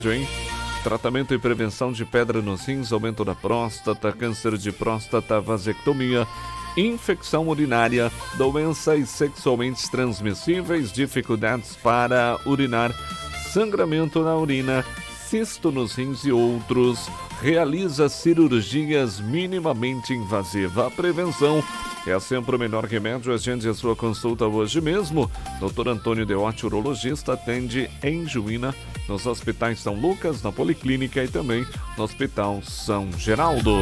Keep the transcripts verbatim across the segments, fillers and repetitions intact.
Hein? Tratamento e prevenção de pedra nos rins, aumento da próstata, câncer de próstata, vasectomia, infecção urinária, doenças sexualmente transmissíveis, dificuldades para urinar, sangramento na urina, cisto nos rins e outros. Realiza cirurgias minimamente invasivas. A prevenção é sempre o melhor remédio. Agende a sua consulta hoje mesmo. doutor Antônio Deotti, urologista, atende em Juína, nos hospitais São Lucas, na Policlínica e também no Hospital São Geraldo.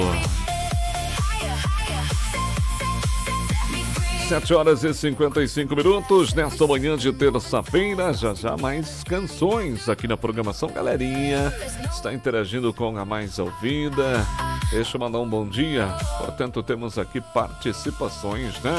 sete horas e cinquenta e cinco minutos, nesta manhã de terça-feira, já já mais canções aqui na programação. Galerinha, está interagindo com a mais ouvida. Deixa eu mandar um bom dia. Portanto, temos aqui participações, né?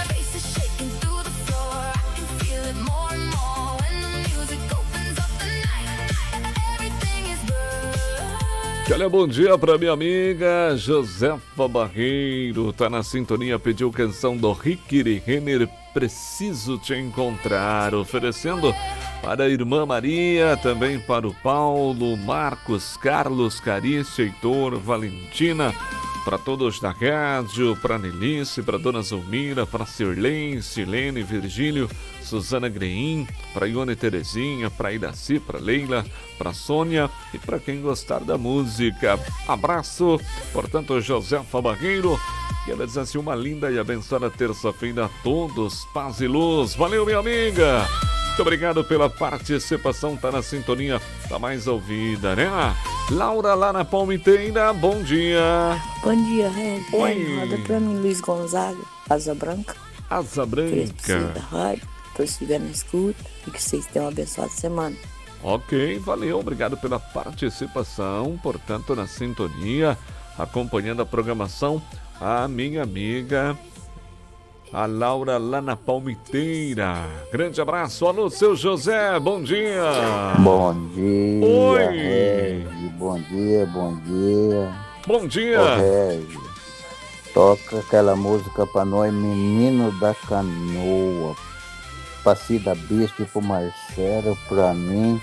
Olha, bom dia para minha amiga Josefa Barreiro, tá na sintonia, pediu canção do Ricky Renner, Preciso Te Encontrar, oferecendo para a irmã Maria, também para o Paulo, Marcos, Carlos, Carícia, Heitor, Valentina, para todos da rádio, para Nelice, para Dona Zulmira, para Sirlene, Silene, Virgílio, Suzana Greim, para Ione Terezinha, para Iraci, para Leila, para Sônia e para quem gostar da música. Abraço, portanto, Josefa Barreiro. E ela diz assim, uma linda e abençoada terça-feira a todos, paz e luz. Valeu, minha amiga! Muito obrigado pela participação, tá na sintonia, tá mais ouvida, né? Laura lá na Palmiteira, bom dia. Bom dia, Red. Oi. Roda pra mim, Luiz Gonzaga, Asa Branca. Asa Branca. Da rádio, tô estiver na escuta e que vocês tenham uma abençoada semana. Ok, valeu, obrigado pela participação, portanto, na sintonia, acompanhando a programação, a minha amiga... a Laura lá na Palmiteira. Grande abraço. Alô, seu José, bom dia. Bom dia. Oi. Regi. Bom dia, bom dia. Bom dia. Ô, Regi, toca aquela música pra nós, Menino da Canoa. Pra Cida Bispo, pro Marcelo, pra mim,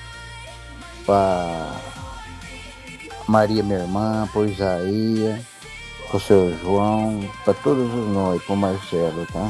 pra Maria, minha irmã, pro Isaías, pro seu João, pra todos nós, pro Marcelo, tá?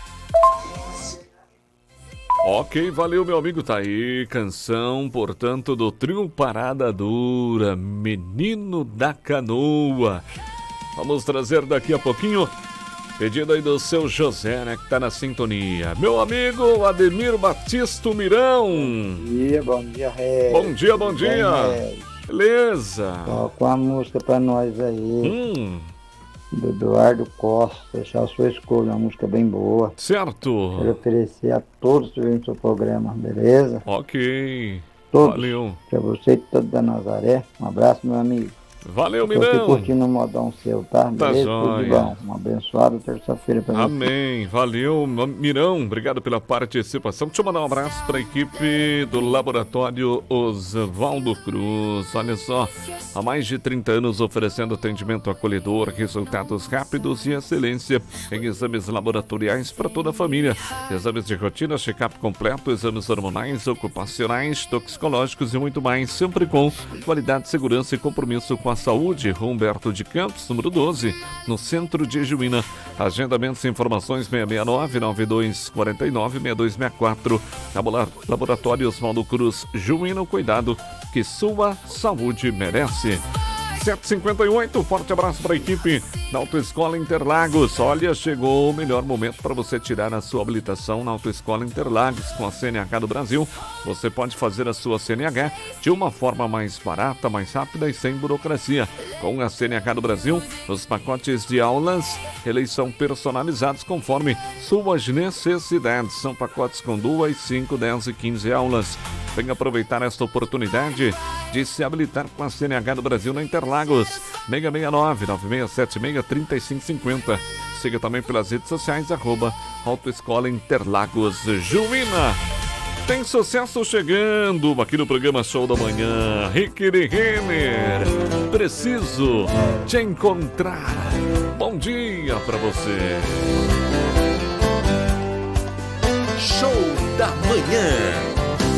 Ok, valeu, meu amigo, tá aí, canção, portanto, do trio Parada Dura, Menino da Canoa. Vamos trazer daqui a pouquinho, pedido aí do seu José, né, que tá na sintonia. Meu amigo Ademir Batista Mirão. Bom dia, bom dia, Regi. Bom dia, bom dia. Bem, Beleza. toca uma música pra nós aí. Hum. Do Eduardo Costa, deixar a sua escolha, uma música bem boa. Certo. Quero oferecer a todos que vêm no seu programa, beleza? Ok. Todos. Valeu. Pra você e todo da Nazaré. Um abraço, meu amigo. Valeu, Tô aqui Mirão. curtindo o modão seu, tá? Tá Beleza? Tudo de jóia. bom. Uma abençoada terça-feira pra você. Amém, valeu, Mirão, obrigado pela participação. Deixa eu mandar um abraço para a equipe do Laboratório Osvaldo Cruz. Olha só, há mais de trinta anos oferecendo atendimento acolhedor, resultados rápidos e excelência em exames laboratoriais para toda a família. Exames de rotina, check-up completo, exames hormonais, ocupacionais, toxicológicos e muito mais, sempre com qualidade, segurança e compromisso com a saúde. Humberto de Campos, número doze, no centro de Juína. Agendamentos e informações seis seis nove, nove dois quatro nove, seis dois seis quatro. Laboratório Osvaldo Cruz, Juína, o cuidado que sua saúde merece. sete e cinquenta e oito, forte abraço para a equipe da Autoescola Interlagos. Olha, chegou o melhor momento para você tirar a sua habilitação na Autoescola Interlagos com a C N H do Brasil. Você pode fazer a sua C N H de uma forma mais barata, mais rápida e sem burocracia. Com a C N H do Brasil, os pacotes de aulas, eles são personalizados conforme suas necessidades. São pacotes com duas, cinco, dez e quinze aulas. Venha aproveitar esta oportunidade de se habilitar com a C N H do Brasil na Interlagos. seis seis nove, nove seis sete seis, três cinco cinco zero. Siga também pelas redes sociais, arroba Autoescola Interlagos Juína. Tem sucesso chegando aqui no programa Show da Manhã. Ricky Renner, Preciso Te Encontrar. Bom dia pra você. Show da Manhã.